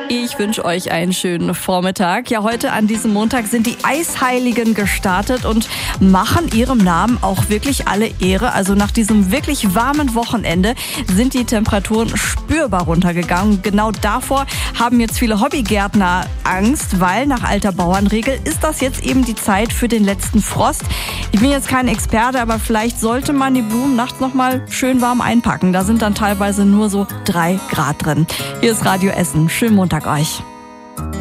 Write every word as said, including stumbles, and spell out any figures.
Ich wünsche euch einen schönen Vormittag. Ja, heute an diesem Montag sind die Eisheiligen gestartet und machen ihrem Namen auch wirklich alle Ehre. Also nach diesem wirklich warmen Wochenende sind die Temperaturen spürbar runtergegangen. Genau davor haben jetzt viele Hobbygärtner Angst, weil nach alter Bauernregel ist das jetzt eben die Zeit für den letzten Frost. Ich bin jetzt kein Experte, aber vielleicht sollte man die Blumen nachts noch mal schön warm einpacken. Da sind dann teilweise nur so drei Grad drin. Hier ist Radio Essen. Schönen Montag euch.